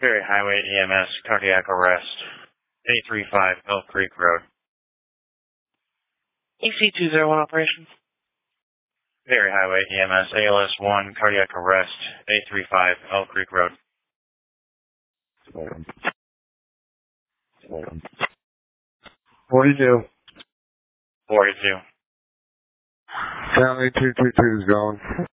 Berry Highway EMS, cardiac arrest, 835 Elk Creek Road. EC201 operations. Berry Highway EMS, ALS 1, cardiac arrest, 835 Elk Creek Road. 42. 42. County 222 is going.